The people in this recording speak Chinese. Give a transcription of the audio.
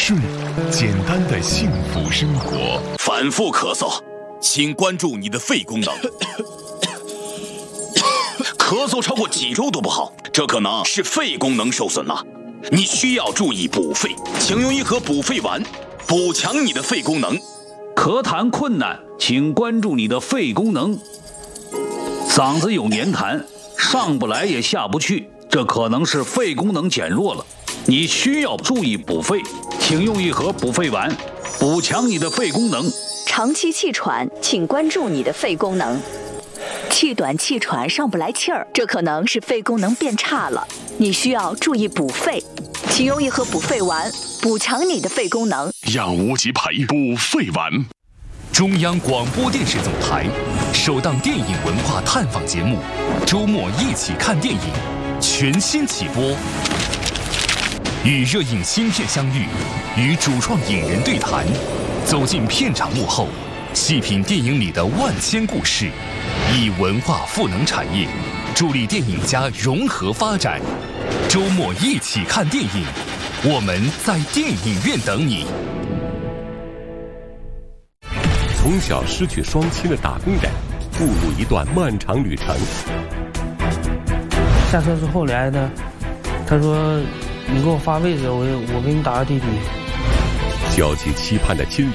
顺，简单的幸福生活。 反复咳嗽，请关注你的肺功能。咳嗽超过几周都不好，这可能是肺功能受损了。你需要注意补肺，请用一盒补肺丸，补强你的肺功能。 咳痰困难，请关注你的肺功能。嗓子有黏痰，上不来也下不去，这可能是肺功能减弱了。你需要注意补肺，请用一盒补肺丸，补强你的肺功能。 长期气喘，请关注你的肺功能。气短气喘上不来气儿，这可能是肺功能变差了，你需要注意补肺，请用一盒补肺丸，补强你的肺功能。 让无极培补肺丸。 中央广播电视总台首档电影文化探访节目《周末一起看电影》全新起播，与热映新片相遇，与主创影人对谈，走进片场幕后，细品电影里的万千故事，以文化赋能产业，助力电影家融合发展。周末一起看电影，我们在电影院等你。 从小失去双亲的打工人，步入一段漫长旅程。 下车之后来的，他说：“你给我发位置，我给你打个滴滴。” 焦急期盼的亲人